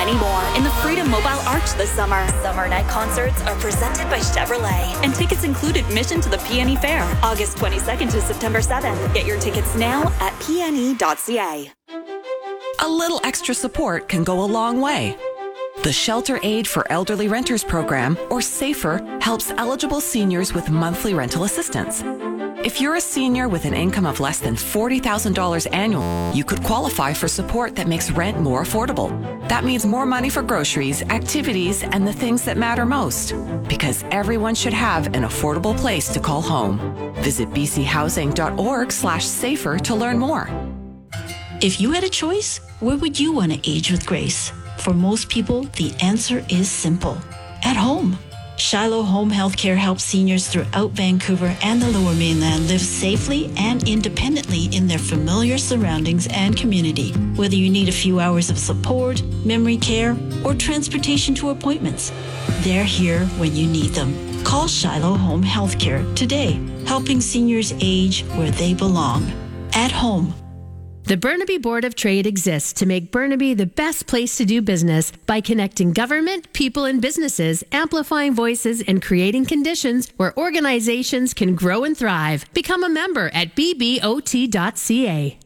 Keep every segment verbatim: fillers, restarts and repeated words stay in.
many more in the Freedom Mobile Arch this summer. Summer night concerts are presented by Chevrolet, and tickets include admission to the P N E Fair, August twenty-second to September seventh. Get your tickets now at p n e dot c a. A little extra support can go a long way. The Shelter Aid for Elderly Renters program, or SAFER, helps eligible seniors with monthly rental assistance. If you're a senior with an income of less than forty thousand dollars annually, you could qualify for support that makes rent more affordable. That means more money for groceries, activities, and the things that matter most. Because everyone should have an affordable place to call home. Visit b c housing dot org slash safer to learn more. If you had a choice, where would you want to age with grace? For most people, the answer is simple. At home. Shiloh Home Healthcare helps seniors throughout Vancouver and the Lower Mainland live safely and independently in their familiar surroundings and community. Whether you need a few hours of support, memory care, or transportation to appointments, they're here when you need them. Call Shiloh Home Healthcare today, helping seniors age where they belong. At home. The Burnaby Board of Trade exists to make Burnaby the best place to do business by connecting government, people, and businesses, amplifying voices, and creating conditions where organizations can grow and thrive. Become a member at b b o t dot c a.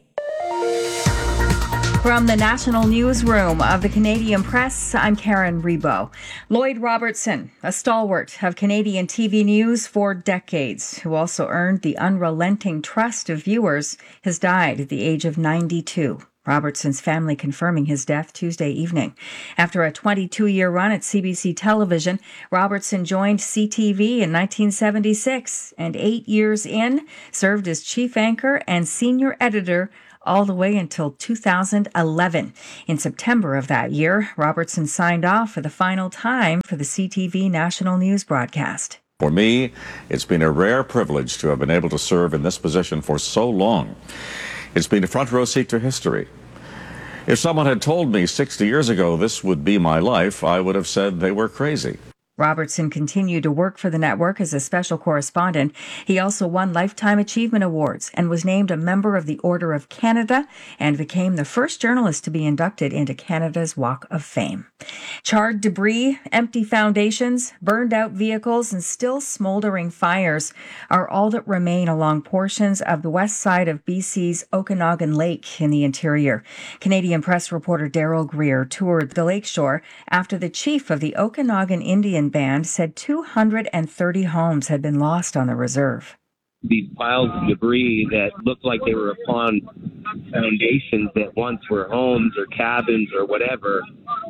From the National Newsroom of the Canadian Press, I'm Karen Rebo. Lloyd Robertson, a stalwart of Canadian T V news for decades, who also earned the unrelenting trust of viewers, has died at the age of ninety-two. Robertson's family confirming his death Tuesday evening. After a twenty-two-year run at C B C Television, Robertson joined C T V in nineteen seventy-six, and eight years in, served as chief anchor and senior editor all the way until two thousand eleven. In September of that year, Robertson signed off for the final time for the C T V national news broadcast. For me, it's been a rare privilege to have been able to serve in this position for so long. It's been a front row seat to history. If someone had told me sixty years ago this would be my life, I would have said they were crazy. Robertson continued to work for the network as a special correspondent. He also won Lifetime Achievement Awards and was named a member of the Order of Canada and became the first journalist to be inducted into Canada's Walk of Fame. Charred debris, empty foundations, burned out vehicles, and still smoldering fires are all that remain along portions of the west side of B C's Okanagan Lake in the interior. Canadian Press reporter Daryl Greer toured the lakeshore after the chief of the Okanagan Indian Band said two hundred thirty homes had been lost on the reserve. These piles of debris that looked like they were upon foundations that once were homes or cabins or whatever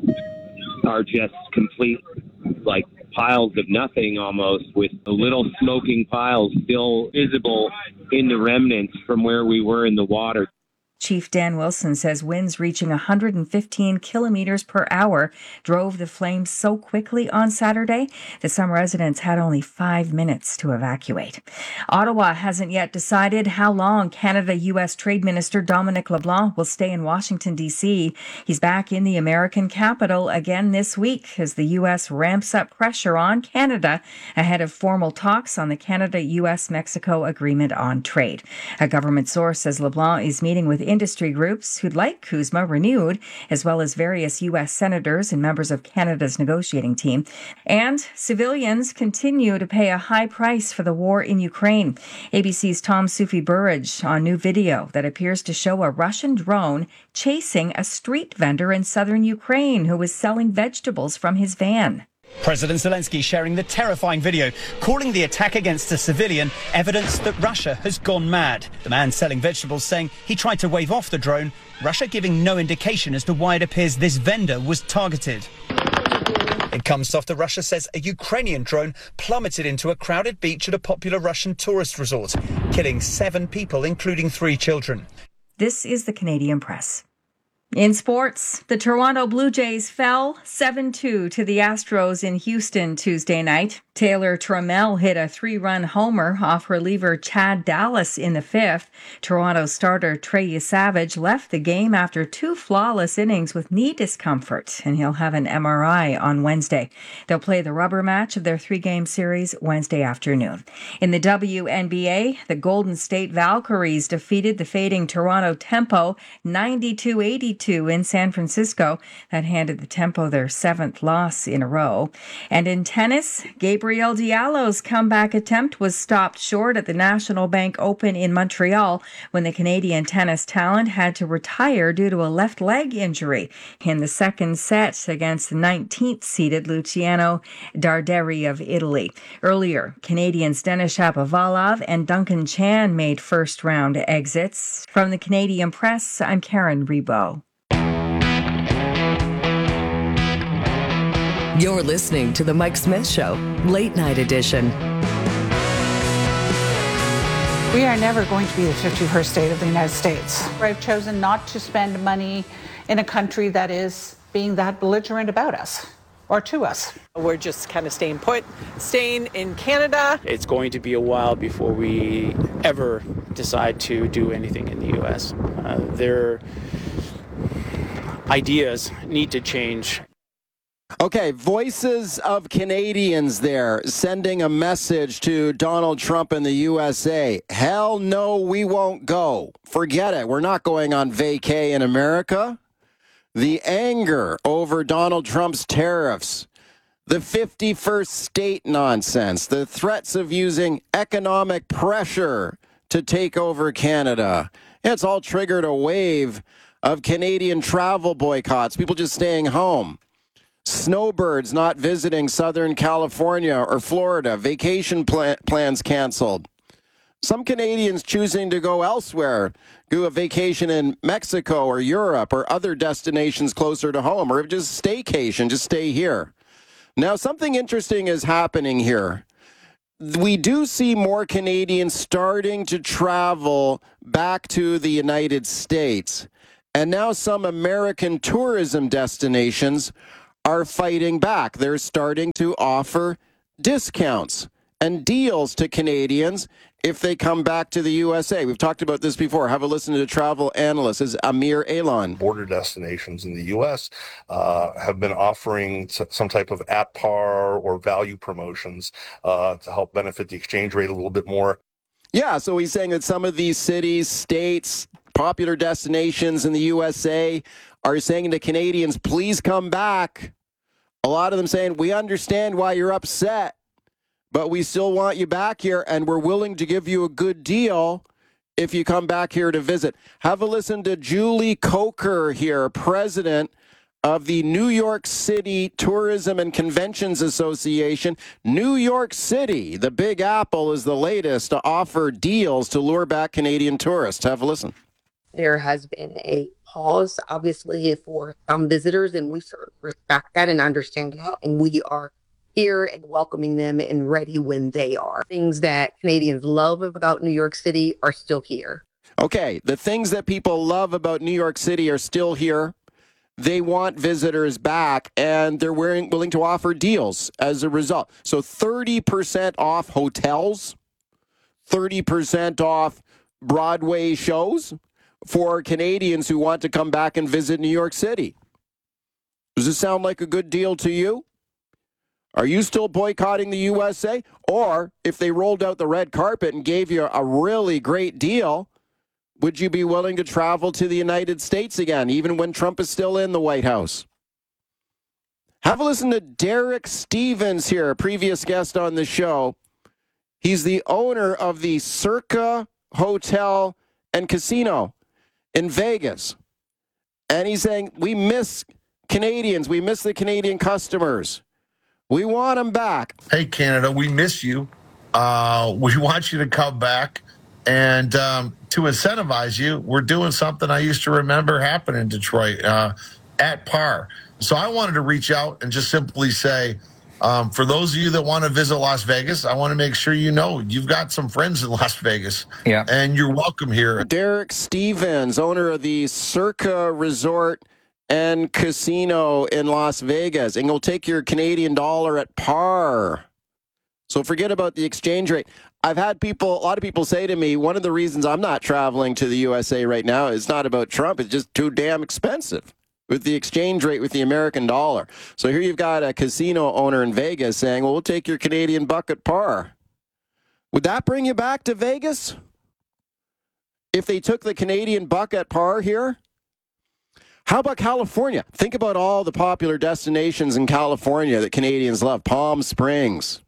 are just complete, like, piles of nothing almost, with the little smoking piles still visible in the remnants from where we were in the water. Chief Dan Wilson says winds reaching one hundred fifteen kilometers per hour drove the flames so quickly on Saturday that some residents had only five minutes to evacuate. Ottawa hasn't yet decided how long Canada-U S Trade Minister Dominic LeBlanc will stay in Washington, D C. He's back in the American capital again this week as the U S ramps up pressure on Canada ahead of formal talks on the Canada-U S-Mexico Agreement on Trade. A government source says LeBlanc is meeting with industry groups who'd like CUSMA renewed, as well as various U S senators and members of Canada's negotiating team. And civilians continue to pay a high price for the war in Ukraine. A B C's Tom Sufi Burridge on new video that appears to show a Russian drone chasing a street vendor in southern Ukraine who was selling vegetables from his van. President Zelensky sharing the terrifying video, calling the attack against a civilian evidence that Russia has gone mad. The man selling vegetables saying he tried to wave off the drone, Russia giving no indication as to why it appears this vendor was targeted. It comes after Russia says a Ukrainian drone plummeted into a crowded beach at a popular Russian tourist resort, killing seven people, including three children. This is the Canadian Press. In sports, the Toronto Blue Jays fell seven two to the Astros in Houston Tuesday night. Taylor Trammell hit a three-run homer off reliever Chad Dallas in the fifth. Toronto starter Trey Savage left the game after two flawless innings with knee discomfort, and he'll have an M R I on Wednesday. They'll play the rubber match of their three-game series Wednesday afternoon. In the W N B A, the Golden State Valkyries defeated the fading Toronto Tempo ninety-two eighty-two two in San Francisco. That handed the Tempo their seventh loss in a row. And in tennis, Gabriel Diallo's comeback attempt was stopped short at the National Bank Open in Montreal when the Canadian tennis talent had to retire due to a left leg injury in the second set against the nineteenth-seeded Luciano Darderi of Italy. Earlier, Canadians Denis Shapovalov and Duncan Chan made first-round exits. From the Canadian Press, I'm Karen Rebo. You're listening to The Mike Smith Show, Late Night Edition. We are never going to be the fifty-first state of the United States. I've chosen not to spend money in a country that is being that belligerent about us or to us. We're just kind of staying put, staying in Canada. It's going to be a while before we ever decide to do anything in the U S. Uh, their ideas need to change. Okay, voices of Canadians there sending a message to Donald Trump and the U S A. Hell no, we won't go. Forget it. We're not going on vacay in America. The anger over Donald Trump's tariffs, the fifty-first state nonsense, the threats of using economic pressure to take over Canada. It's all triggered a wave of Canadian travel boycotts, people just staying home. Snowbirds not visiting Southern California or Florida, vacation pl- plans canceled. Some Canadians choosing to go elsewhere, do a vacation in Mexico or Europe or other destinations closer to home, or just staycation, just stay here. Now, something interesting is happening here. We do see more Canadians starting to travel back to the United States. And now some American tourism destinations are fighting back. They're starting to offer discounts and deals to Canadians if they come back to the U S A. We've talked about this before. Have a listen to the travel analyst, is Amir Elon. Border destinations in the U S uh, have been offering some type of at par or value promotions uh, to help benefit the exchange rate a little bit more. Yeah, so he's saying that some of these cities, states, popular destinations in the U S A are saying to Canadians, please come back. A lot of them saying, we understand why you're upset, but we still want you back here, and we're willing to give you a good deal if you come back here to visit. Have a listen to Julie Coker here, president of the New York City Tourism and Conventions Association. New York City, the Big Apple, is the latest to offer deals to lure back Canadian tourists. Have a listen. There has been a pause, obviously, for some visitors, and we sort of respect that and understand that. And we are here and welcoming them and ready when they are. Things that Canadians love about New York City are still here. Okay, the things that people love about New York City are still here. They want visitors back, and they're willing, willing to offer deals as a result. So thirty percent off hotels, thirty percent off Broadway shows for Canadians who want to come back and visit New York City. Does this sound like a good deal to you? Are you still boycotting the U S A? Or if they rolled out the red carpet and gave you a really great deal, would you be willing to travel to the United States again, even when Trump is still in the White House? Have a listen to Derek Stevens here, a previous guest on the show. He's the owner of the Circa Hotel and Casino in Vegas. And he's saying, we miss Canadians. We miss the Canadian customers. We want them back. Hey, Canada, we miss you. Uh, we want you to come back. And um, to incentivize you, we're doing something I used to remember happen in Detroit, uh, at par. So I wanted to reach out and just simply say, um, for those of you that want to visit Las Vegas, I want to make sure you know you've got some friends in Las Vegas. Yeah. And you're welcome here. Derek Stevens, owner of the Circa Resort and Casino in Las Vegas, and you'll take your Canadian dollar at par. So forget about the exchange rate. I've had people, a lot of people say to me, one of the reasons I'm not traveling to the U S A right now is not about Trump. It's just too damn expensive with the exchange rate with the American dollar. So here you've got a casino owner in Vegas saying, well, we'll take your Canadian buck at par. Would that bring you back to Vegas if they took the Canadian buck at par here? How about California? Think about all the popular destinations in California that Canadians love. Palm Springs,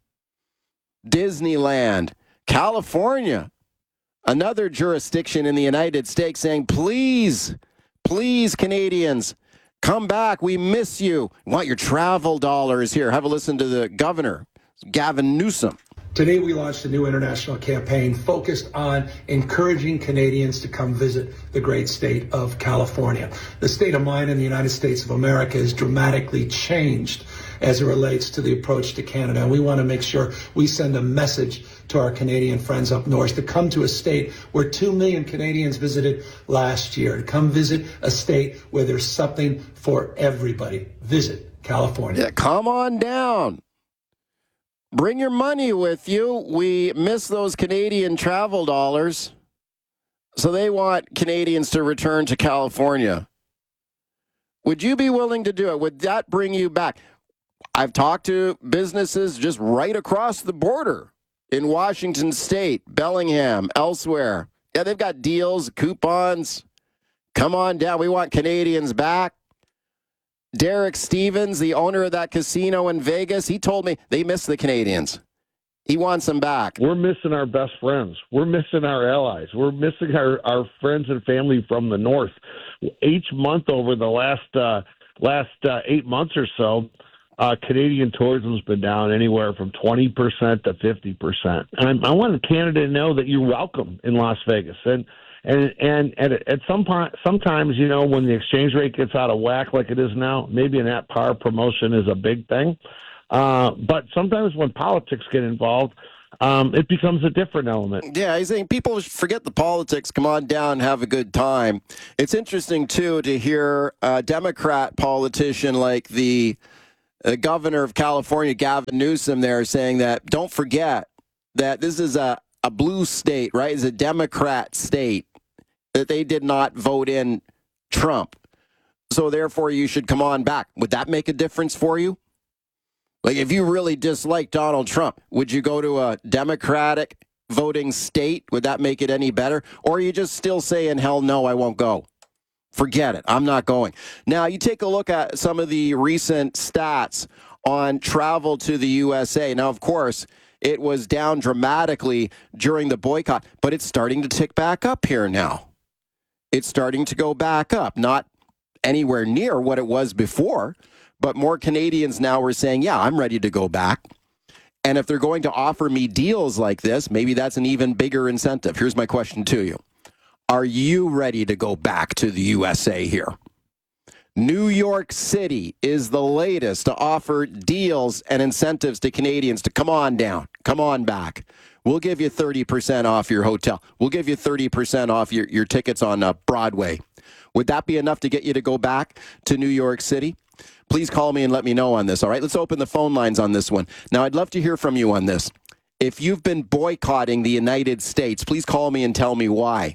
Disneyland, California. Another jurisdiction in the United States saying, please, please, Canadians, come back. We miss you. We want your travel dollars here. Have a listen to the governor, Gavin Newsom. Today, we launched a new international campaign focused on encouraging Canadians to come visit the great state of California. The state of mind in the United States of America has dramatically changed as it relates to the approach to Canada. And we want to make sure we send a message to our Canadian friends up north to come to a state where two million Canadians visited last year, to come visit a state where there's something for everybody. Visit California. Yeah, come on down. Bring your money with you. We miss those Canadian travel dollars. So they want Canadians to return to California. Would you be willing to do it? Would that bring you back? I've talked to businesses just right across the border in Washington State, Bellingham, elsewhere. Yeah, they've got deals, coupons. Come on down. We want Canadians back. Derek Stevens, the owner of that casino in Vegas, he told me they miss the Canadians. He wants them back. We're missing our best friends. We're missing our allies. We're missing our, our friends and family from the north. Each month over the last uh, last uh, eight months or so, uh, Canadian tourism's been down anywhere from twenty percent to fifty percent. And I, I want Canada to know that you're welcome in Las Vegas. And And and at, at some point, sometimes, you know, when the exchange rate gets out of whack like it is now, maybe an at-par promotion is a big thing. Uh, but sometimes when politics get involved, um, it becomes a different element. Yeah, he's saying people forget the politics, come on down, have a good time. It's interesting, too, to hear a Democrat politician like the uh, governor of California, Gavin Newsom, there saying that, don't forget that this is a, a blue state, right? It's a Democrat state. That they did not vote in Trump. So therefore you should come on back. Would that make a difference for you? Like if you really dislike Donald Trump, would you go to a Democratic voting state? Would that make it any better? Or are you just still saying, hell no, I won't go? Forget it. I'm not going. Now you take a look at some of the recent stats on travel to the U S A. Now, of course, it was down dramatically during the boycott, but it's starting to tick back up here now. It's starting to go back up, not anywhere near what it was before, but more Canadians now are saying, yeah, I'm ready to go back. And if they're going to offer me deals like this, maybe that's an even bigger incentive. Here's my question to you. Are you ready to go back to the U S A here? New York City is the latest to offer deals and incentives to Canadians to come on down, come on back. We'll give you thirty percent off your hotel. We'll give you thirty percent off your, your tickets on uh, Broadway. Would that be enough to get you to go back to New York City? Please call me and let me know on this, all right? Let's open the phone lines on this one. Now, I'd love to hear from you on this. If you've been boycotting the United States, please call me and tell me why.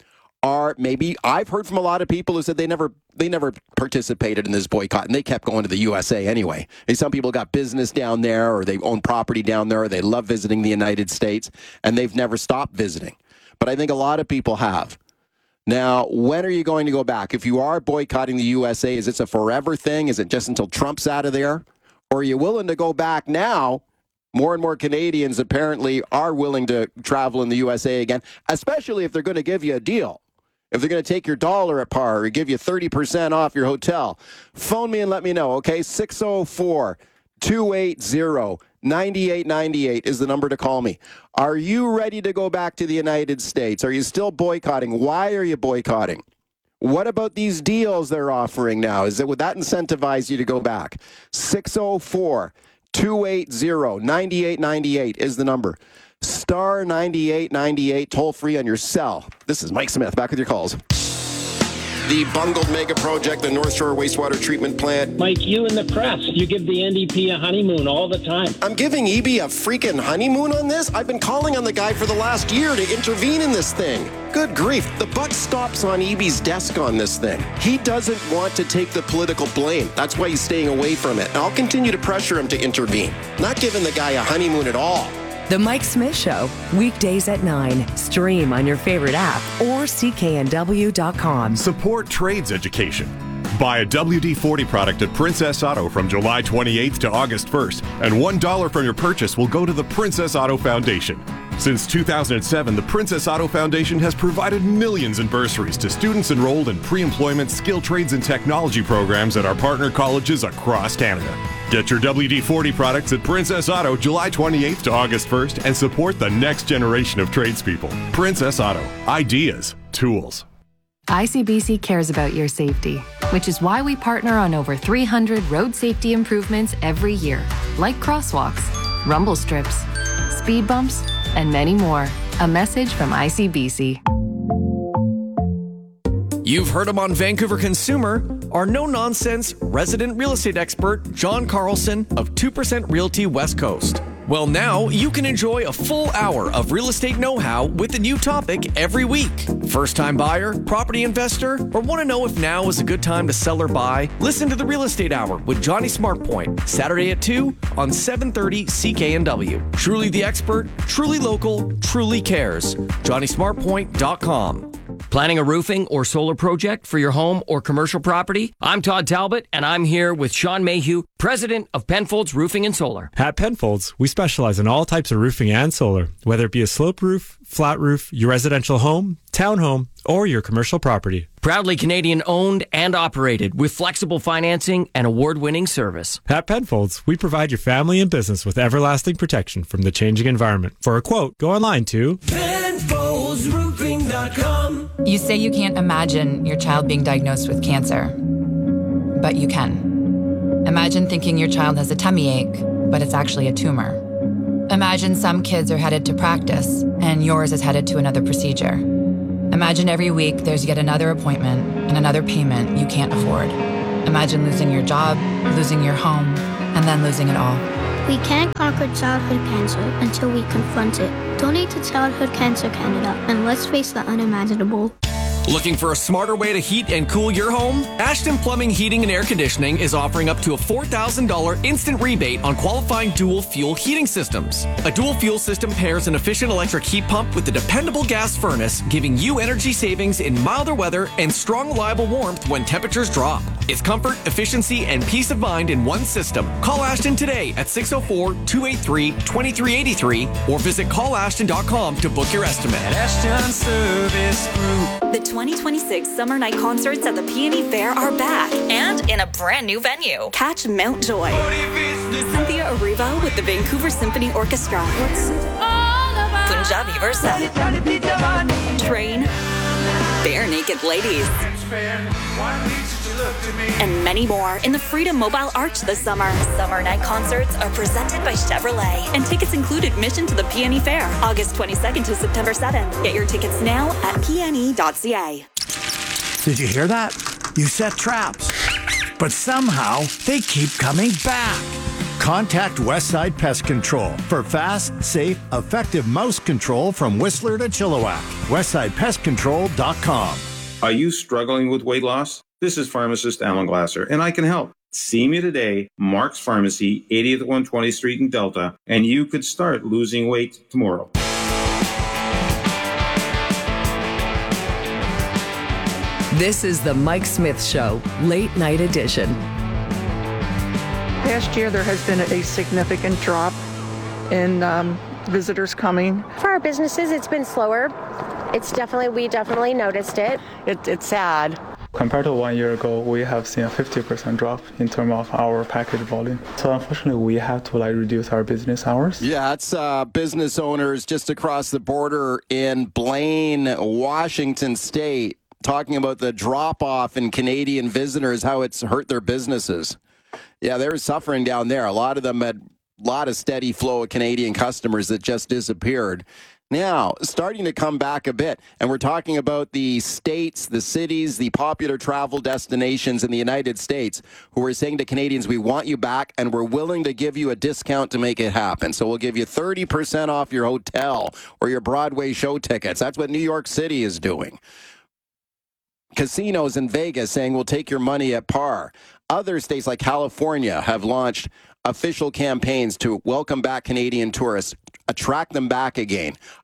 Or maybe I've heard from a lot of people who said they never they never participated in this boycott and they kept going to the U S A anyway. And some people got business down there or they own property down there or they love visiting the United States and they've never stopped visiting. But I think a lot of people have. Now, when are you going to go back? If you are boycotting the U S A, is this a forever thing? Is it just until Trump's out of there? Or are you willing to go back now? More and more Canadians apparently are willing to travel in the U S A again, especially if they're going to give you a deal. If they're going to take your dollar at par or give you thirty percent off your hotel. Phone me and let me know, okay? six oh four, two eight zero, nine eight nine eight is the number to call me. Are you ready to go back to the United States? Are you still boycotting? Why are you boycotting? What about these deals they're offering now? Is it, would that incentivize you to go back? six oh four, two eight zero, nine eight nine eight is the number. Star ninety-eight ninety-eight, toll free on your cell. This is Mike Smith, back with your calls. The bungled mega project, the North Shore Wastewater Treatment Plant. Mike, you and the press, you give the N D P a honeymoon all the time. I'm giving E B a freaking honeymoon on this? I've been calling on the guy for the last year to intervene in this thing. Good grief. The buck stops on E B's desk on this thing. He doesn't want to take the political blame. That's why he's staying away from it. And I'll continue to pressure him to intervene. Not giving the guy a honeymoon at all. The Mike Smith Show, weekdays at nine. Stream on your favorite app or C K N W dot com. Support trades education. Buy a W D forty product at Princess Auto from July twenty-eighth to August first, and one dollar from your purchase will go to the Princess Auto Foundation. Since two thousand seven, the Princess Auto Foundation has provided millions in bursaries to students enrolled in pre-employment skill trades and technology programs at our partner colleges across Canada. Get your W D forty products at Princess Auto July twenty-eighth to August first and support the next generation of tradespeople. Princess Auto. Ideas. Tools. I C B C cares about your safety, which is why we partner on over three hundred road safety improvements every year, like crosswalks, rumble strips, speed bumps, and many more. A message from I C B C. You've heard him on Vancouver Consumer. Our no-nonsense resident real estate expert, John Carlson of two percent Realty West Coast. Well, now you can enjoy a full hour of real estate know-how with a new topic every week. First-time buyer, property investor, or want to know if now is a good time to sell or buy? Listen to the Real Estate Hour with Johnny Smartpoint, Saturday at two on seven thirty C K N W. Truly the expert, truly local, truly cares. Johnny Smartpoint dot com. Planning a roofing or solar project for your home or commercial property? I'm Todd Talbot, and I'm here with Sean Mayhew, president of Penfolds Roofing and Solar. At Penfolds, we specialize in all types of roofing and solar, whether it be a sloped roof, flat roof, your residential home, townhome, or your commercial property. Proudly Canadian owned and operated with flexible financing and award-winning service. At Penfolds, we provide your family and business with everlasting protection from the changing environment. For a quote, go online to Penfolds Roofing dot com. You say you can't imagine your child being diagnosed with cancer, but you can. Imagine thinking your child has a tummy ache, but it's actually a tumor. Imagine some kids are headed to practice and yours is headed to another procedure. Imagine every week there's yet another appointment and another payment you can't afford. Imagine losing your job, losing your home, and then losing it all. We can't conquer childhood cancer until we confront it. Donate to Childhood Cancer Canada and let's face the unimaginable. Looking for a smarter way to heat and cool your home? Ashton Plumbing, Heating and Air Conditioning is offering up to a four thousand dollars instant rebate on qualifying dual fuel heating systems. A dual fuel system pairs an efficient electric heat pump with a dependable gas furnace, giving you energy savings in milder weather and strong, reliable warmth when temperatures drop. It's comfort, efficiency, and peace of mind in one system. Call Ashton today at six oh four, two eight three, two three eight three or visit call ashton dot com to book your estimate. Ashton Service Group. The twenty twenty-six Summer Night Concerts at the P N E Fair are back and in a brand new venue. Catch Mountjoy, Cynthia Erivo with the Vancouver Symphony Orchestra, Punjabi Versa, Train, Bare Naked Ladies, and many more in the Freedom Mobile Arch this summer. Summer Night Concerts are presented by Chevrolet, and tickets include admission to the P N E Fair, August twenty-second to September seventh. Get your tickets now at P N E dot C A. Did you hear that? You set traps, but somehow they keep coming back. Contact Westside Pest Control for fast, safe, effective mouse control from Whistler to Chilliwack. Westside Pest Control dot com. Are you struggling with weight loss? This is pharmacist Alan Glasser, and I can help. See me today, Mark's Pharmacy, eightieth and one hundred twentieth Street in Delta, and you could start losing weight tomorrow. This is the Mike Smith Show, late night edition. Past year, there has been a significant drop in um, visitors coming. For our businesses, it's been slower. It's definitely, we definitely noticed it. it it's sad. Compared to one year ago, we have seen a fifty percent drop in terms of our package volume. So unfortunately, we have to like reduce our business hours. Yeah, it's uh, business owners just across the border in Blaine, Washington State, talking about the drop-off in Canadian visitors, how it's hurt their businesses. Yeah, they're suffering down there. A lot of them had a lot of steady flow of Canadian customers that just disappeared. Now, starting to come back a bit, and we're talking about the states, the cities, the popular travel destinations in the United States who are saying to Canadians, we want you back, and we're willing to give you a discount to make it happen. So we'll give you thirty percent off your hotel or your Broadway show tickets. That's what New York City is doing. Casinos in Vegas saying we'll take your money at par. Other states like California have launched official campaigns to welcome back Canadian tourists, attract them back again.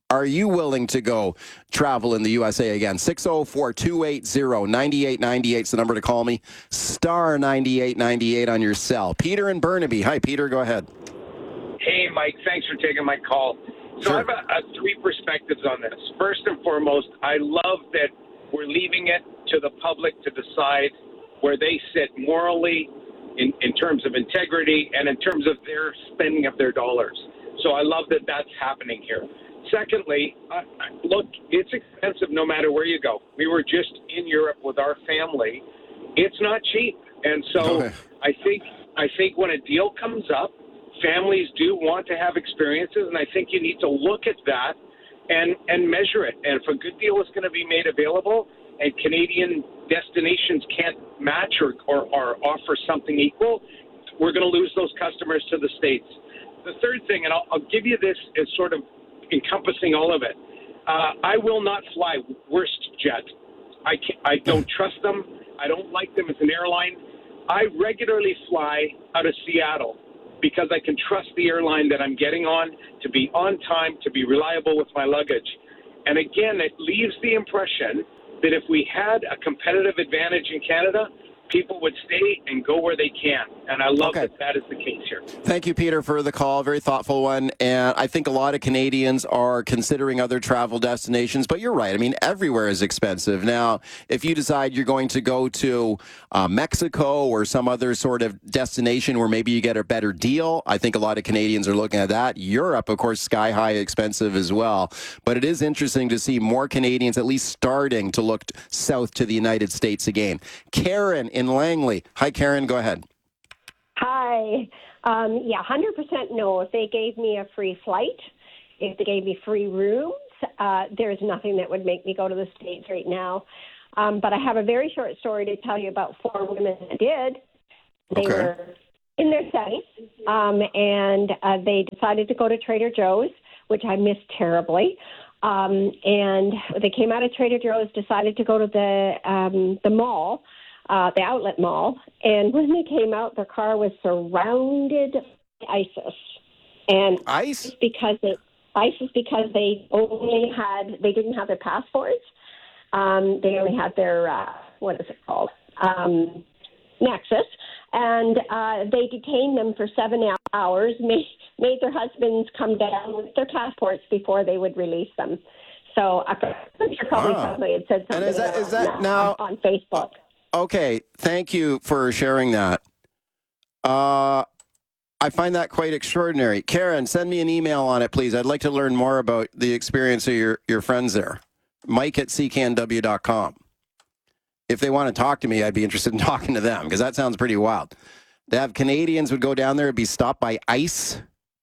Are you willing to go travel in the U S A again? six oh four, two eight zero, nine eight nine eight is the number to call me. Star ninety-eight ninety-eight on your cell. Peter in Burnaby. Hi, Peter. Go ahead. Hey, Mike. Thanks for taking my call. So Sure. I have a, a three perspectives on this. First and foremost, I love that we're leaving it to the public to decide where they sit morally, in, in terms of integrity, and in terms of their spending of their dollars. So I love that that's happening here. Secondly, uh, look, it's expensive no matter where you go. We were just in Europe with our family. It's not cheap. And so Okay. I think I think when a deal comes up, families do want to have experiences, and I think you need to look at that and, and measure it. And if a good deal is going to be made available and Canadian destinations can't match or, or, or offer something equal, we're going to lose those customers to the States. The third thing, and I'll, I'll give you this as sort of encompassing all of it, uh, I will not fly WestJet. I, can't, I don't trust them. I don't like them as an airline. I regularly fly out of Seattle because I can trust the airline that I'm getting on to be on time, to be reliable with my luggage. And again, it leaves the impression that if we had a competitive advantage in Canada, people would stay and go where they can. And I love Okay. that that is the case here. Thank you, Peter, for the call. Very thoughtful one. And I think a lot of Canadians are considering other travel destinations. But you're right. I mean, everywhere is expensive. Now, if you decide you're going to go to uh, Mexico or some other sort of destination where maybe you get a better deal, I think a lot of Canadians are looking at that. Europe, of course, sky high expensive as well. But it is interesting to see more Canadians at least starting to look south to the United States again. Karen in Langley. Hi, Karen. Go ahead. Hi. Um, yeah, one hundred percent no. If they gave me a free flight, if they gave me free rooms, uh, there's nothing that would make me go to the States right now. Um, but I have a very short story to tell you about four women that did. They Okay. were in their seventies, um, and uh, they decided to go to Trader Joe's, which I missed terribly. Um, and they came out of Trader Joe's, decided to go to the um, the mall, uh, the outlet mall. And when they came out, their car was surrounded by ISIS. And ICE? Because it, ISIS because they only had, they didn't have their passports. Um, they only had their, uh, what is it called? Um, Nexus. And uh, they detained them for seven hours, made, made their husbands come down with their passports before they would release them. So I'm sure probably Wow. somebody had said something And is that- is that on, now- on Facebook. Okay, thank you for sharing that. Uh, I find that quite extraordinary. Karen, send me an email on it, please. I'd like to learn more about the experience of your, your friends there. Mike at c can w dot com. If they want to talk to me, I'd be interested in talking to them because that sounds pretty wild. To have Canadians would go down there and be stopped by ICE.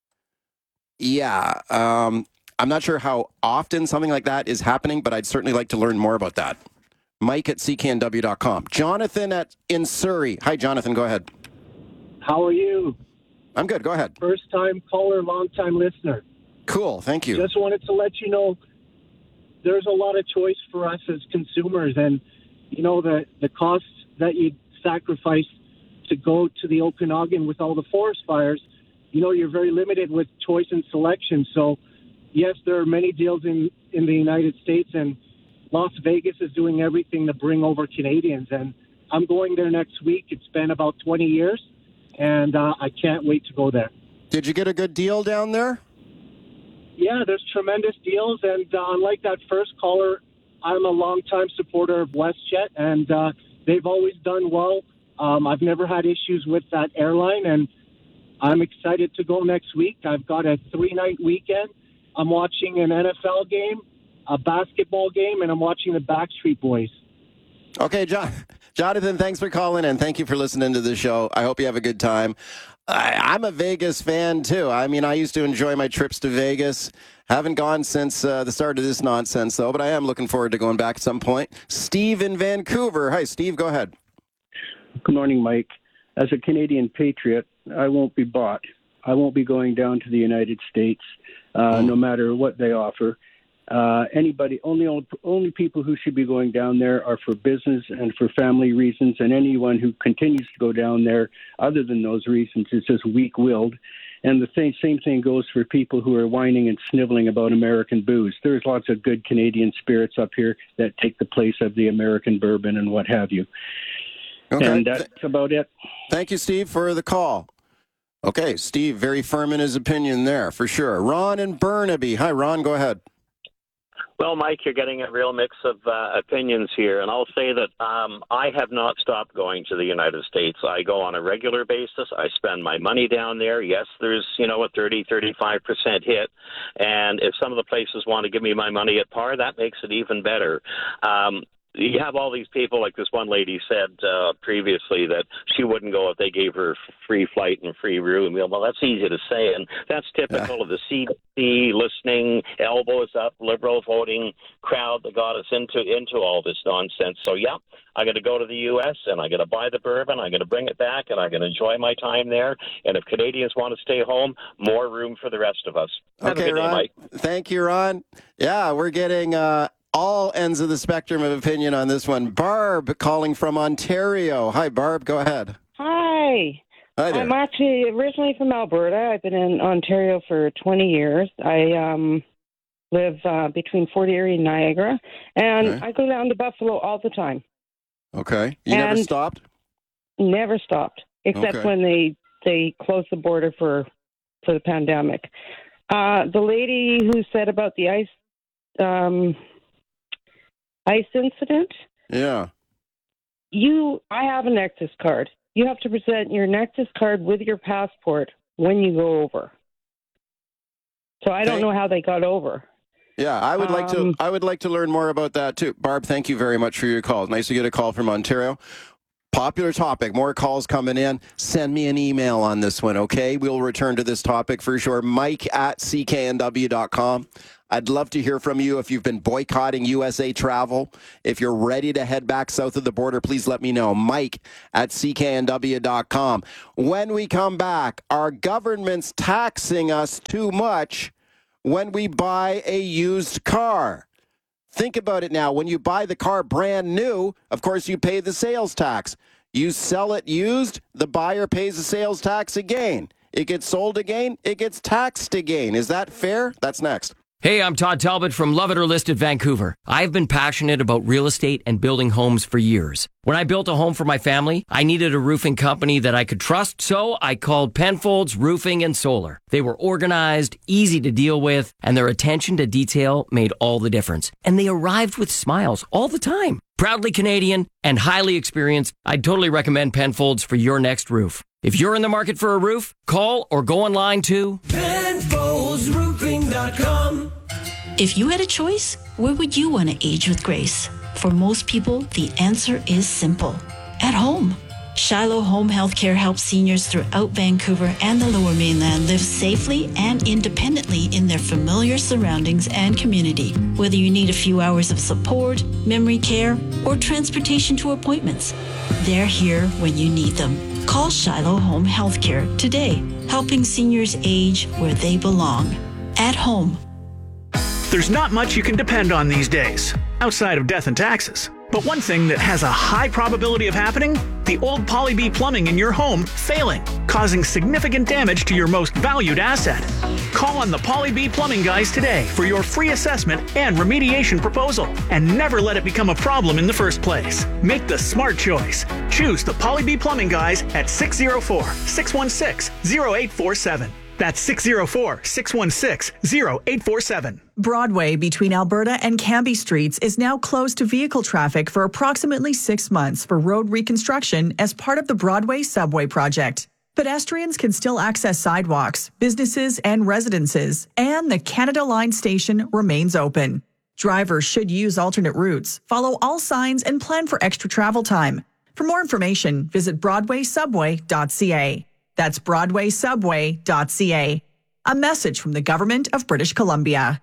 Yeah, um, I'm not sure how often something like that is happening, but I'd certainly like to learn more about that. Mike at c can w dot com. Jonathan at in Surrey. Hi, Jonathan. Go ahead. How are you? I'm good. Go ahead. First time caller, long time listener. Cool. Thank you. Just wanted to let you know there's a lot of choice for us as consumers, and you know the the costs that you sacrifice to go to the Okanagan with all the forest fires. You know you're very limited with choice and selection. So yes, there are many deals in in the United States, and Las Vegas is doing everything to bring over Canadians, and I'm going there next week. It's been about twenty years, and uh, I can't wait to go there. Did you get a good deal down there? Yeah, there's tremendous deals, and uh, unlike that first caller, I'm a longtime supporter of WestJet, and uh, they've always done well. Um, I've never had issues with that airline, and I'm excited to go next week. I've got a three-night weekend. I'm watching an N F L game, a basketball game, and I'm watching the Backstreet Boys. Okay, John, Jonathan, thanks for calling and thank you for listening to the show. I hope you have a good time. I, I'm a Vegas fan, too. I mean, I used to enjoy my trips to Vegas. Haven't gone since uh, the start of this nonsense, though, but I am looking forward to going back at some point. Steve in Vancouver. Hi, Steve. Go ahead. Good morning, Mike. As a Canadian patriot, I won't be bought. I won't be going down to the United States, uh, no matter what they offer. Uh, anybody, only only people who should be going down there are for business and for family reasons, and anyone who continues to go down there other than those reasons is just weak-willed. And the same, same thing goes for people who are whining and sniveling about American booze. There's lots of good Canadian spirits up here that take the place of the American bourbon and what have you. Okay. And that's about it. Thank you, Steve, for the call. Okay, Steve, very firm in his opinion there, for sure. Ron and Burnaby. Hi, Ron, go ahead. Well, Mike, you're getting a real mix of uh, opinions here, and I'll say that um, I have not stopped going to the United States. I go on a regular basis. I spend my money down there. Yes, there's, you know, a thirty, thirty-five percent hit, and if some of the places want to give me my money at par, that makes it even better. Um, You have all these people, like this one lady said uh, previously, that she wouldn't go if they gave her free flight and free room. Well, that's easy to say, and that's typical yeah. of the C D C listening, elbows up, liberal voting crowd that got us into into all this nonsense. So, yeah, I'm going to go to the U S, and I'm going to buy the bourbon, I'm going to bring it back, and I'm going to enjoy my time there. And if Canadians want to stay home, more room for the rest of us. Have okay, a good Ron. day, Mike. Thank you, Ron. Yeah, we're getting... Uh... all ends of the spectrum of opinion on this one. Barb calling from Ontario. Hi, Barb. Go ahead. Hi. Hi there. I'm actually originally from Alberta. I've been in Ontario for twenty years. I um, live uh, between Fort Erie and Niagara, and okay. I go down to Buffalo all the time. Okay. You and never stopped? Never stopped, except okay. when they, they closed the border for, for the pandemic. Uh, the lady who said about the ice... Um, ICE incident. Yeah. You, I have a Nexus card. You have to present your Nexus card with your passport when you go over. So I don't Thank- know how they got over. Yeah, I would like um, to. I would like to learn more about that too. Barb, thank you very much for your call. Nice to get a call from Ontario. Popular topic. More calls coming in. Send me an email on this one, okay? We'll return to this topic for sure. Mike at C K N W dot com. I'd love to hear from you if you've been boycotting U S A travel. If you're ready to head back south of the border, please let me know. Mike at C K N W dot com. When we come back, are governments taxing us too much when we buy a used car? Think about it now. When you buy the car brand new, of course, you pay the sales tax. You sell it used, the buyer pays the sales tax again. It gets sold again, it gets taxed again. Is that fair? That's next. Hey, I'm Todd Talbot from Love It or List It Vancouver. I've been passionate about real estate and building homes for years. When I built a home for my family, I needed a roofing company that I could trust, so I called Penfolds Roofing and Solar. They were organized, easy to deal with, and their attention to detail made all the difference. And they arrived with smiles all the time. Proudly Canadian and highly experienced, I'd totally recommend Penfolds for your next roof. If you're in the market for a roof, call or go online to Penfolds Roofing dot com. If you had a choice, where would you want to age with grace? For most people, the answer is simple. At home. Shiloh Home Healthcare helps seniors throughout Vancouver and the Lower Mainland live safely and independently in their familiar surroundings and community. Whether you need a few hours of support, memory care, or transportation to appointments, they're here when you need them. Call Shiloh Home Healthcare today, helping seniors age where they belong. At home. There's not much you can depend on these days, outside of death and taxes. But one thing that has a high probability of happening, the old Poly-B plumbing in your home failing, causing significant damage to your most valued asset. Call on the Poly-B Plumbing Guys today for your free assessment and remediation proposal, and never let it become a problem in the first place. Make the smart choice. Choose the Poly-B Plumbing Guys at six oh four, six one six, oh eight four seven. That's six oh four, six one six, oh eight four seven. Broadway between Alberta and Cambie Streets is now closed to vehicle traffic for approximately six months for road reconstruction as part of the Broadway Subway project. Pedestrians can still access sidewalks, businesses, and residences, and the Canada Line station remains open. Drivers should use alternate routes, follow all signs, and plan for extra travel time. For more information, visit broadway subway dot c a. That's broadway subway dot c a. A message from the Government of British Columbia.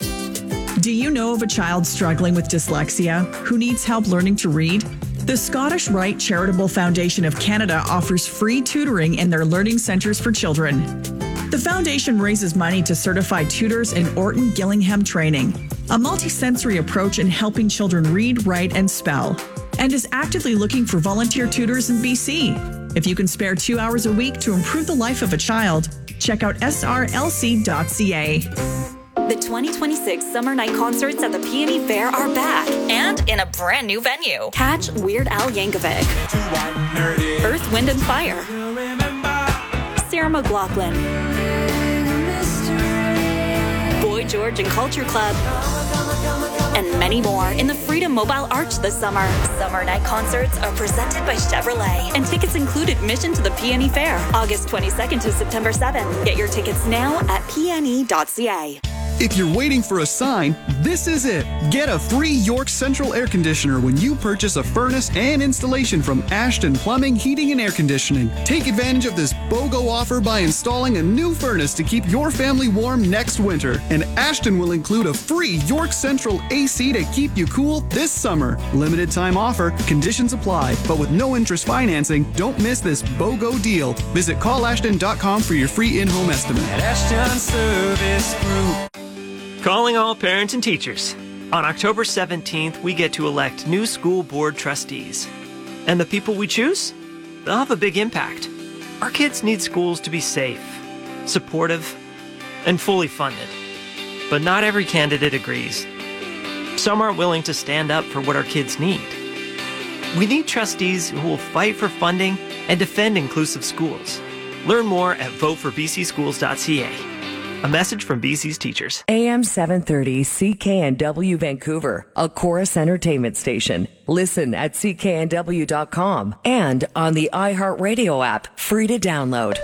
Do you know of a child struggling with dyslexia who needs help learning to read? The Scottish Rite Charitable Foundation of Canada offers free tutoring in their learning centres for children. The foundation raises money to certify tutors in Orton Gillingham training, a multisensory approach in helping children read, write, and spell, and is actively looking for volunteer tutors in B C. If you can spare two hours a week to improve the life of a child, check out S R L C dot C A. The twenty twenty-six Summer Night Concerts at the Peony Fair are back and in a brand new venue. Catch Weird Al Yankovic, Earth, Wind and Fire, Sarah McLachlan, Boy George and Culture Club, and many more in the Freedom Mobile Arch this summer. Summer Night Concerts are presented by Chevrolet, and tickets include admission to the Peony Fair, August twenty-second to September seventh. Get your tickets now at P N E dot C A. If you're waiting for a sign, this is it. Get a free York Central air conditioner when you purchase a furnace and installation from Ashton Plumbing, Heating, and Air Conditioning. Take advantage of this BOGO offer by installing a new furnace to keep your family warm next winter. And Ashton will include a free York Central A C to keep you cool this summer. Limited time offer, conditions apply, but with no interest financing, don't miss this BOGO deal. Visit call ashton dot com for your free in-home estimate. At Ashton Service Group. Calling all parents and teachers. On October seventeenth, we get to elect new school board trustees. And the people we choose? They'll have a big impact. Our kids need schools to be safe, supportive, and fully funded. But not every candidate agrees. Some aren't willing to stand up for what our kids need. We need trustees who will fight for funding and defend inclusive schools. Learn more at vote for b c schools dot c a. A message from B C's teachers. A M seven thirty C K N W Vancouver, a Chorus Entertainment station. Listen at c k n w dot com and on the iHeartRadio app, free to download.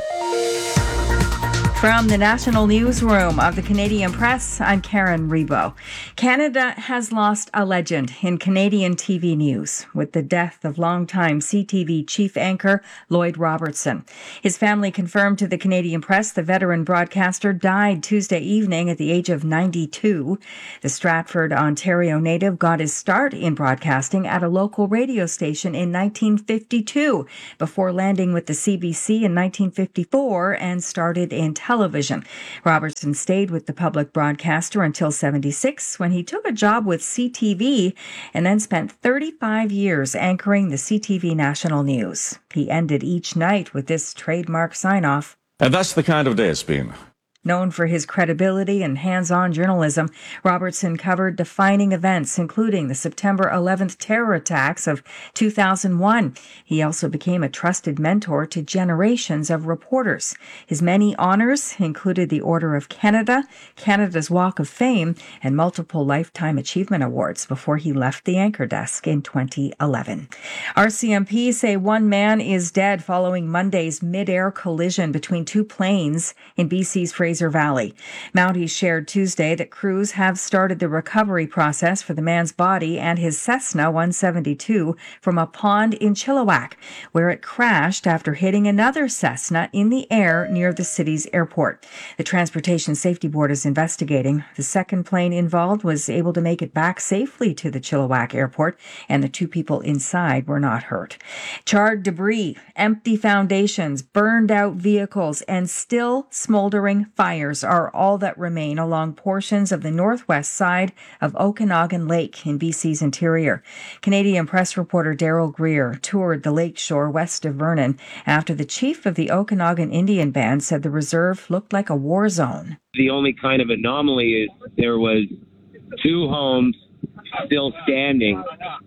From the National Newsroom of the Canadian Press, I'm Karen Rebo. Canada has lost a legend in Canadian T V news with the death of longtime C T V chief anchor Lloyd Robertson. His family confirmed to the Canadian Press the veteran broadcaster died Tuesday evening at the age of ninety-two. The Stratford, Ontario native got his start in broadcasting at a local radio station in nineteen fifty-two before landing with the C B C in nineteen fifty-four and started in television. Television. Robertson stayed with the public broadcaster until seventy-six when he took a job with C T V and then spent thirty-five years anchoring the C T V National News. He ended each night with this trademark sign-off. And that's the kind of day it's been. Known for his credibility and hands-on journalism, Robertson covered defining events, including the September eleventh terror attacks of two thousand one. He also became a trusted mentor to generations of reporters. His many honors included the Order of Canada, Canada's Walk of Fame, and multiple Lifetime Achievement Awards before he left the anchor desk in twenty eleven. R C M P say one man is dead following Monday's mid-air collision between two planes in B C's Fraser Valley. Mounties shared Tuesday that crews have started the recovery process for the man's body and his Cessna one seventy-two from a pond in Chilliwack, where it crashed after hitting another Cessna in the air near the city's airport. The Transportation Safety Board is investigating. The second plane involved was able to make it back safely to the Chilliwack airport, and the two people inside were not hurt. Charred debris, empty foundations, burned out vehicles, and still smoldering fires are all that remain along portions of the northwest side of Okanagan Lake in B C's interior. Canadian Press reporter Daryl Greer toured the lake shore west of Vernon after the chief of the Okanagan Indian Band said the reserve looked like a war zone. The only kind of anomaly is there was two homes still standing,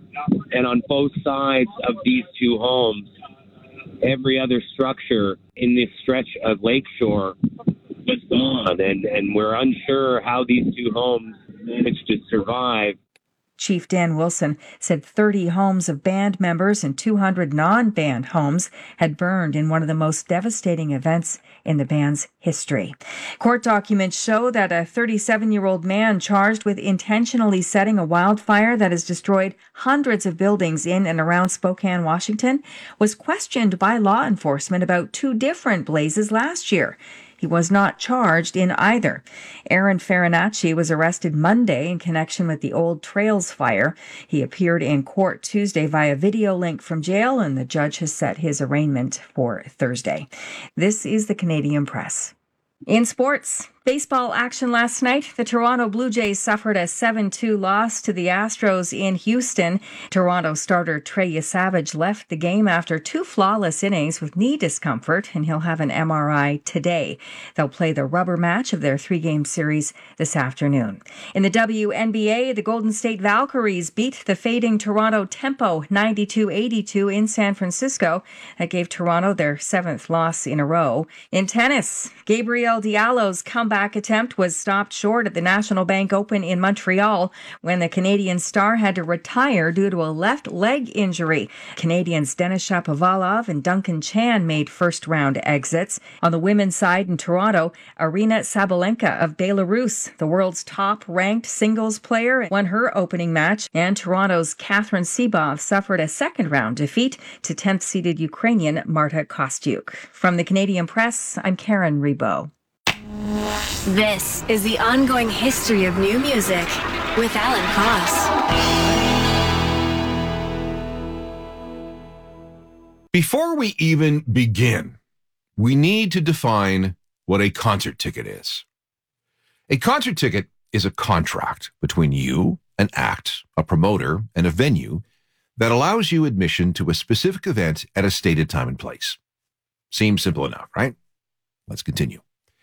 and on both sides of these two homes, every other structure in this stretch of lakeshore was gone, and, and we're unsure how these two homes managed to survive. Chief Dan Wilson said thirty homes of band members and two hundred non-band homes had burned in one of the most devastating events in the band's history. Court documents show that a thirty-seven-year-old man charged with intentionally setting a wildfire that has destroyed hundreds of buildings in and around Spokane, Washington, was questioned by law enforcement about two different blazes last year. He was not charged in either. Aaron Farinacci was arrested Monday in connection with the Old Trails fire. He appeared in court Tuesday via video link from jail, and the judge has set his arraignment for Thursday. This is the Canadian Press. In sports, Baseball action last night. The Toronto Blue Jays suffered a seven two loss to the Astros in Houston. Toronto starter Trey Savage left the game after two flawless innings with knee discomfort, and he'll have an M R I today. They'll play the rubber match of their three-game series this afternoon. In the W N B A, the Golden State Valkyries beat the fading Toronto Tempo ninety-two eighty-two in San Francisco. That gave Toronto their seventh loss in a row. In tennis, Gabriel Diallo's comeback attempt was stopped short at the National Bank Open in Montreal when the Canadian star had to retire due to a left leg injury. Canadians Denis Shapovalov and Duncan Chan made first-round exits. On the women's side in Toronto, Aryna Sabalenka of Belarus, the world's top-ranked singles player, won her opening match, and Toronto's Catherine Sebov suffered a second-round defeat to tenth-seeded Ukrainian Marta Kostyuk. From the Canadian Press, I'm Karen Rebo. This is the ongoing history of new music with Alan Cross. Before we even begin, we need to define what a concert ticket is. A concert ticket is a contract between you, an act, a promoter, and a venue that allows you admission to a specific event at a stated time and place. Seems simple enough, right? Let's continue.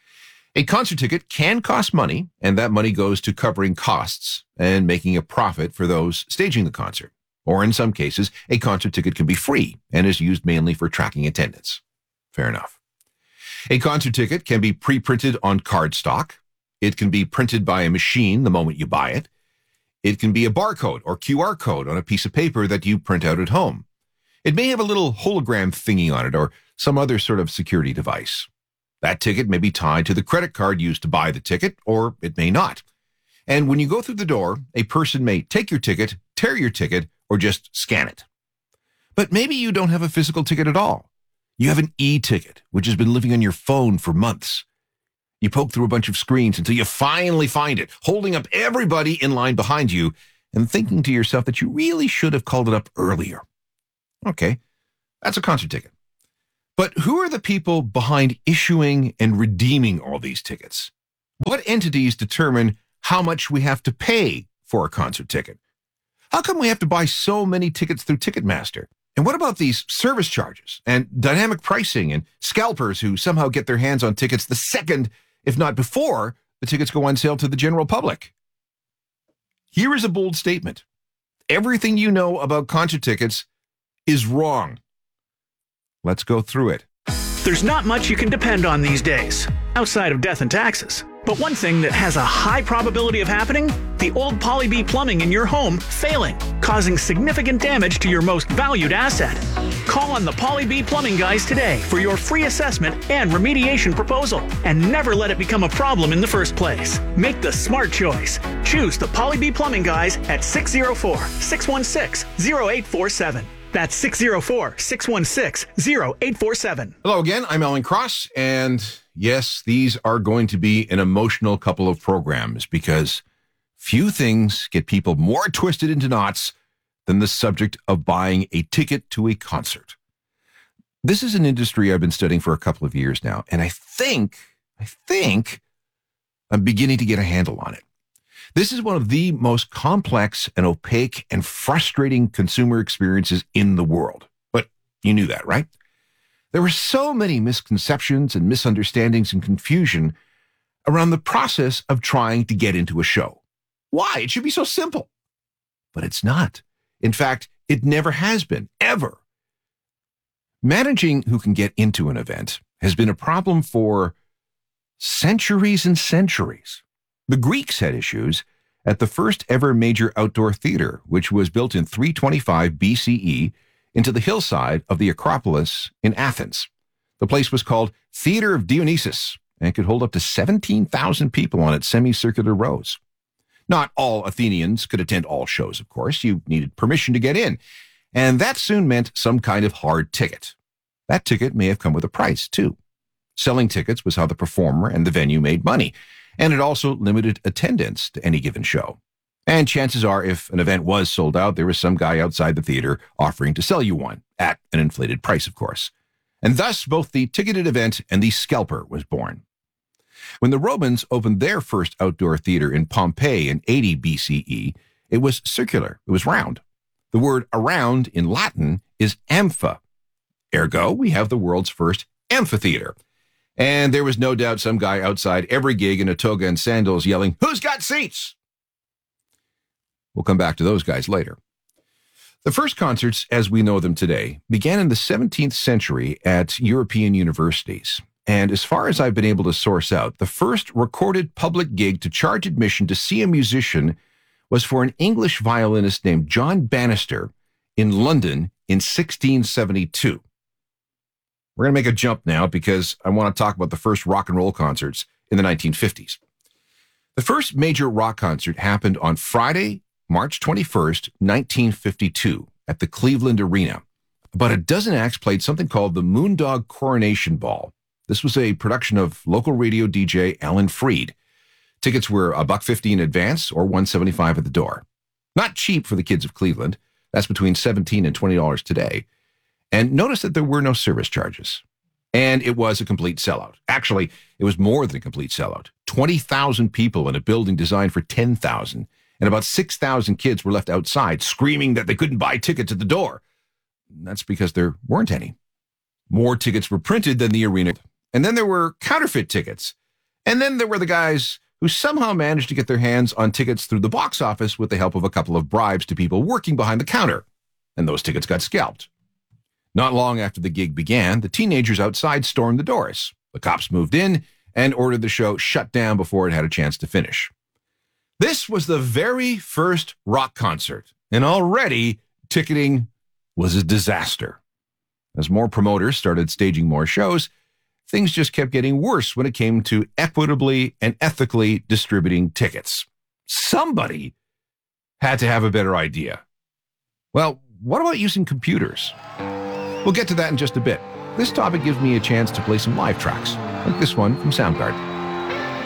A concert ticket can cost money, and that money goes to covering costs and making a profit for those staging the concert. Or in some cases, a concert ticket can be free and is used mainly for tracking attendance. Fair enough. A concert ticket can be pre-printed on cardstock. It can be printed by a machine the moment you buy it. It can be a barcode or Q R code on a piece of paper that you print out at home. It may have a little hologram thingy on it or some other sort of security device. That ticket may be tied to the credit card used to buy the ticket, or it may not. And when you go through the door, a person may take your ticket, tear your ticket, or just scan it. But maybe you don't have a physical ticket at all. You have an e-ticket, which has been living on your phone for months. You poke through a bunch of screens until you finally find it, holding up everybody in line behind you and thinking to yourself that you really should have called it up earlier. Okay, that's a concert ticket. But who are the people behind issuing and redeeming all these tickets? What entities determine how much we have to pay for a concert ticket? How come we have to buy so many tickets through Ticketmaster? And what about these service charges and dynamic pricing and scalpers who somehow get their hands on tickets the second, if not before, the tickets go on sale to the general public? Here is a bold statement. Everything you know about concert tickets is wrong. Let's go through it. There's not much you can depend on these days, outside of death and taxes. But one thing that has a high probability of happening, the old Poly-B plumbing in your home failing, causing significant damage to your most valued asset. Call on the Poly-B plumbing guys today for your free assessment and remediation proposal, and never let it become a problem in the first place. Make the smart choice. Choose the Poly-B plumbing guys at six oh four, six one six, oh eight four seven. That's six oh four, six one six, oh eight four seven. Hello again, I'm Alan Cross, and yes, these are going to be an emotional couple of programs because few things get people more twisted into knots than the subject of buying a ticket to a concert. This is an industry I've been studying for a couple of years now, and I think, I think I'm beginning to get a handle on it. This is one of the most complex and opaque and frustrating consumer experiences in the world. But you knew that, right? There were so many misconceptions and misunderstandings and confusion around the process of trying to get into a show. Why? It should be so simple. But it's not. In fact, it never has been, ever. Managing who can get into an event has been a problem for centuries and centuries. The Greeks had issues at the first ever major outdoor theater, which was built in three twenty-five B C E into the hillside of the Acropolis in Athens. The place was called Theater of Dionysus and could hold up to seventeen thousand people on its semicircular rows. Not all Athenians could attend all shows, of course. You needed permission to get in, and that soon meant some kind of hard ticket. That ticket may have come with a price, too. Selling tickets was how the performer and the venue made money, and it also limited attendance to any given show. And chances are, if an event was sold out, there was some guy outside the theater offering to sell you one, at an inflated price, of course. And thus, both the ticketed event and the scalper was born. When the Romans opened their first outdoor theater in Pompeii in eighty B C E, it was circular. It was round. The word around in Latin is ampha. Ergo, we have the world's first amphitheater. And there was no doubt some guy outside every gig in a toga and sandals yelling, "Who's got seats?" We'll come back to those guys later. The first concerts, as we know them today, began in the seventeenth century at European universities. And as far as I've been able to source out, the first recorded public gig to charge admission to see a musician was for an English violinist named John Bannister in London in sixteen seventy-two. We're going to make a jump now because I want to talk about the first rock and roll concerts in the nineteen fifties. The first major rock concert happened on Friday, March twenty-first, nineteen fifty-two, at the Cleveland Arena. About a dozen acts played something called the Moondog Coronation Ball. This was a production of local radio D J Alan Freed. Tickets were a buck fifty in advance or one seventy-five at the door. Not cheap for the kids of Cleveland. That's between seventeen and twenty dollars today. And notice that there were no service charges. And it was a complete sellout. Actually, it was more than a complete sellout. twenty thousand people in a building designed for ten thousand. And about six thousand kids were left outside screaming that they couldn't buy tickets at the door. That's because there weren't any. More tickets were printed than the arena. And then there were counterfeit tickets. And then there were the guys who somehow managed to get their hands on tickets through the box office with the help of a couple of bribes to people working behind the counter. And those tickets got scalped. Not long after the gig began, the teenagers outside stormed the doors. The cops moved in and ordered the show shut down before it had a chance to finish. This was the very first rock concert, and already ticketing was a disaster. As more promoters started staging more shows, things just kept getting worse when it came to equitably and ethically distributing tickets. Somebody had to have a better idea. Well, what about using computers? We'll get to that in just a bit. This topic gives me a chance to play some live tracks, like this one from Soundgarden.